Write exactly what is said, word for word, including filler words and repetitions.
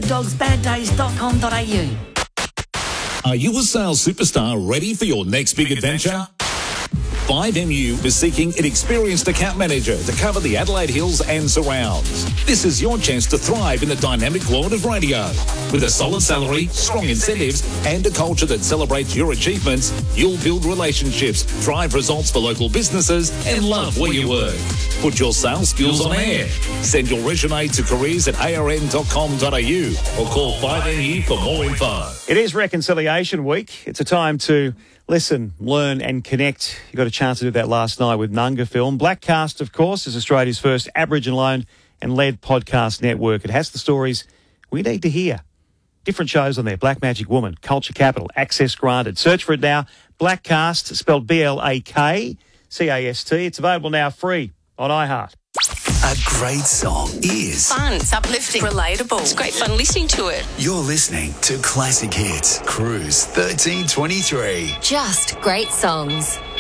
good dogs bad days dot com dot a u. Are you a sales superstar ready for your next big, big adventure? adventure? five M U is seeking an experienced account manager to cover the Adelaide Hills and surrounds. This is your chance to thrive in the dynamic world of radio. With a solid salary, strong incentives, and a culture that celebrates your achievements, you'll build relationships, drive results for local businesses, and love where you work. Put your sales skills on air. Send your resume to careers at a r n dot com dot a u or call five M U for more info. It is Reconciliation Week. It's a time to listen, learn and connect. You got a chance to do that last night with Nunga Film. Blackcast, of course, is Australia's first Aboriginal-owned and led podcast network. It has the stories we need to hear. Different shows on there. Black Magic Woman, Culture Capital, Access Granted. Search for it now. Blackcast, spelled B L A K C A S T. It's available now free on iHeart. A great song is fun, it's uplifting, relatable. It's great fun listening to it. You're listening to Classic Hits Cruise thirteen twenty-three. Just great songs.